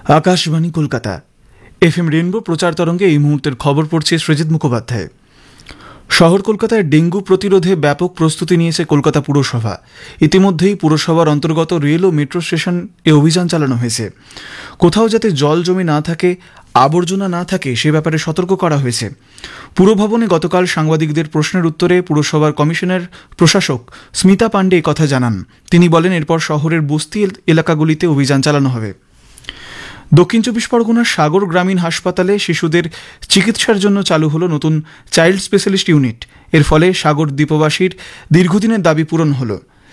Akashvani Kolkata FM rainbow প্রচার তরঙ্গে এই মুহূর্তের খবর পড়ছে সৃজিত মুখোপাধ্যায়। শহর কলকাতায় ডেঙ্গু প্রতিরোধে ব্যাপক প্রস্তুতি নিয়েছে কলকাতা পুরসভা। ইতিমধ্যেই পুরসভার অন্তর্গত রেল ও মেট্রো স্টেশন এ অভিযান চালানো হয়েছে। কোথাও যাতে জল জমে না থাকে, আবর্জনা না থাকে সে ব্যাপারে সতর্ক করা হয়েছে। পুরভবনে গতকাল সাংবাদিকদের প্রশ্নের উত্তরে পুরসভার কমিশনার প্রশাসক স্মিতা পাণ্ডে কথা জানান। তিনি বলেন, এরপর শহরের বস্তি এলাকাগুলিতে অভিযান চালানো হবে। দক্ষিণ চব্বিশ পরগনার সাগর গ্রামীণ হাসপাতালে শিশুদের চিকিৎসার জন্য চালু হলো নতুন চাইল্ড স্পেশালিস্ট ইউনিট। এর ফলে সাগর দ্বীপবাসীর দীর্ঘদিনের দাবি পূরণ হলো।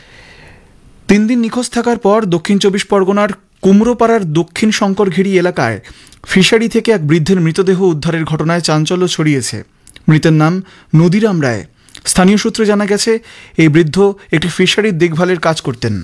3 দিন নিখোঁজ থাকার পর দক্ষিণ চব্বিশ পরগনার কুমড়োপাড়ার দক্ষিণ শঙ্করঘেরি এলাকায় ফিশারি থেকে এক বৃদ্ধের মৃতদেহ উদ্ধারের ঘটনায় চাঞ্চল্য ছড়িয়েছে। মৃতের নাম নদীরাম রায়। স্থানীয় সূত্রে জানা গেছে, এই বৃদ্ধ একটি ফিশারির দেখভালের কাজ করতেন।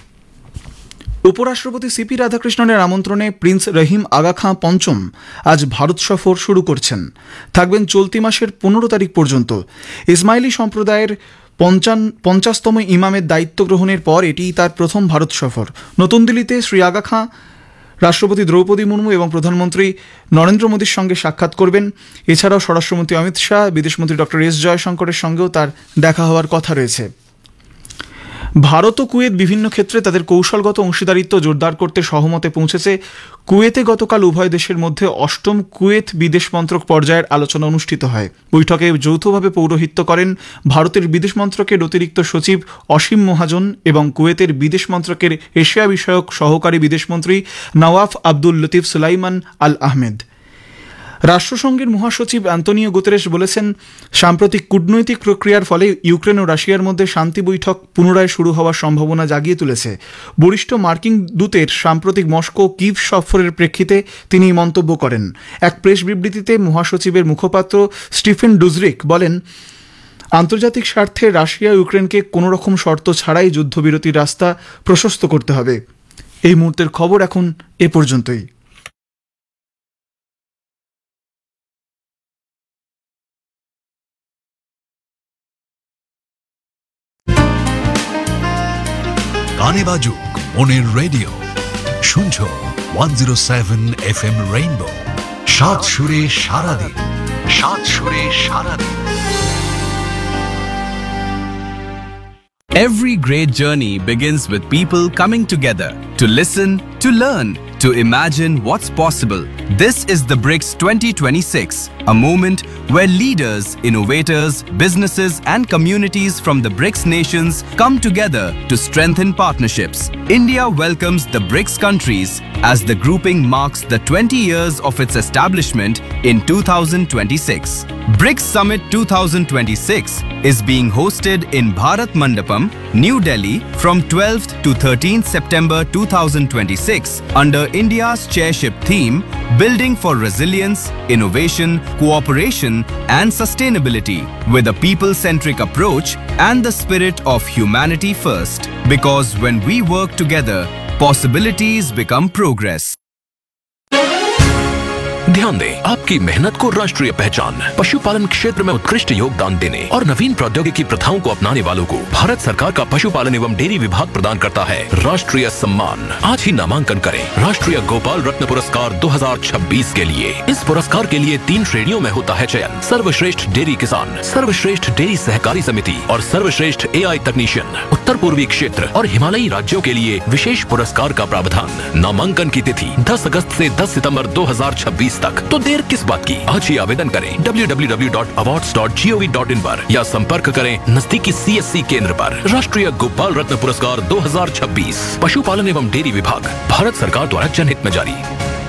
উপরাষ্ট্রপতি সিপি রাধাকৃষ্ণনের আমন্ত্রণে প্রিন্স রহিম আগা খাঁ পঞ্চম আজ ভারত সফর শুরু করছেন। থাকবেন চলতি মাসের 15 তারিখ পর্যন্ত। ইসমাইলি সম্প্রদায়ের 50তম ইমামের দায়িত্ব গ্রহণের পর এটিই তার প্রথম ভারত সফর। নতুন দিল্লিতে শ্রী আগা খাঁ রাষ্ট্রপতি দ্রৌপদী মুর্মু এবং প্রধানমন্ত্রী নরেন্দ্র মোদীর সঙ্গে সাক্ষাৎ করবেন। এছাড়াও স্বরাষ্ট্রমন্ত্রী অমিত শাহ, বিদেশমন্ত্রী ডক্টর এস জয়শঙ্করের সঙ্গেও তার দেখা হওয়ার কথা রয়েছে। ভারত ও কুয়েত বিভিন্ন ক্ষেত্রে তাদের কৌশলগত অংশীদারিত্ব জোরদার করতে সহমতে পৌঁছেছে। কুয়েতে গতকাল উভয় দেশের মধ্যে 8ম কুয়েত বিদেশ মন্ত্রক পর্যায়ের আলোচনা অনুষ্ঠিত হয়। বৈঠকে যৌথভাবে পৌরোহিত্য করেন ভারতের বিদেশ মন্ত্রকের অতিরিক্ত সচিব অসীম মহাজন এবং কুয়েতের বিদেশ মন্ত্রকের এশিয়া বিষয়ক সহকারী বিদেশমন্ত্রী নওয়াফ আব্দুল লতিফ সুলাইমান আল আহমেদ। রাষ্ট্রসংঘের মহাসচিব অ্যান্তনিও গুতেরেস বলেছেন, সাম্প্রতিক কূটনৈতিক প্রক্রিয়ার ফলে ইউক্রেন ও রাশিয়ার মধ্যে শান্তি বৈঠক পুনরায় শুরু হওয়ার সম্ভাবনা জাগিয়ে তুলেছে। বরিষ্ঠ মার্কিন দূতের সাম্প্রতিক মস্কো কিভ সফরের প্রেক্ষিতে তিনি মন্তব্য করেন। এক প্রেস বিবৃতিতে মহাসচিবের মুখপাত্র স্টিফেন ডুজরিক বলেন, আন্তর্জাতিক স্বার্থে রাশিয়া ইউক্রেনকে কোনো রকম শর্ত ছাড়াই যুদ্ধবিরতির রাস্তা প্রশস্ত করতে হবে। এই মুহূর্তের খবর এখন এ পর্যন্তই। গানে বাজুক মনের রেডিও, শুনছো 107 FM রেইনবো। সাত সুরে সারাদিন, সাত সুরে সারাদিন। Every great journey begins with people coming together to listen, to learn, to imagine what's possible. This is the BRICS 2026, a moment where leaders, innovators, businesses and communities from the BRICS nations come together to strengthen partnerships. India welcomes the BRICS countries as the grouping marks the 20 years of its establishment in 2026. BRICS Summit 2026 is being hosted in Bharat Mandapam, New Delhi from 12th to 13th September 2026 under India's chairship theme, Building for Resilience, Innovation, Cooperation and Sustainability, with a people-centric approach and the spirit of humanity first. Because when we work together, possibilities become progress. ध्यान दें, आपकी मेहनत को राष्ट्रीय पहचान, पशुपालन क्षेत्र में उत्कृष्ट योगदान देने और नवीन प्रौद्योगिकी प्रथाओं को अपनाने वालों को भारत सरकार का पशुपालन एवं डेयरी विभाग प्रदान करता है राष्ट्रीय सम्मान। आज ही नामांकन करें राष्ट्रीय गोपाल रत्न पुरस्कार 2026 के लिए। इस पुरस्कार के लिए 3 श्रेणियों में होता है चयन: सर्वश्रेष्ठ डेयरी किसान, सर्वश्रेष्ठ डेयरी सहकारी समिति और सर्वश्रेष्ठ AI तकनीशियन। उत्तर पूर्वी क्षेत्र और हिमालयी राज्यों के लिए विशेष पुरस्कार का प्रावधान। नामांकन की तिथि 10 अगस्त से 10 सितंबर 2026 तक। तो देर किस बात की, आज ही आवेदन करें www.awards.gov.in पर या संपर्क करें नजदीकी CSC केंद्र पर। राष्ट्रीय गोपाल रत्न पुरस्कार 2026 पशुपालन एवं डेयरी विभाग, भारत सरकार द्वारा जनहित में जारी।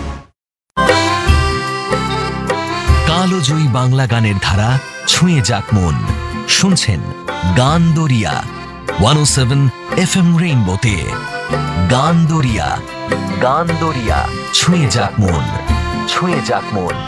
কালো জয়ী বাংলা গানের ধারা ছুঁয়ে যাক মন। শুনছেন গান দরিয়া 107 FM রেইনবোতে। গান দরিয়া, গান দরিয়া, ছুঁয়ে যাক মন, ছুঁয়ে যাক মন।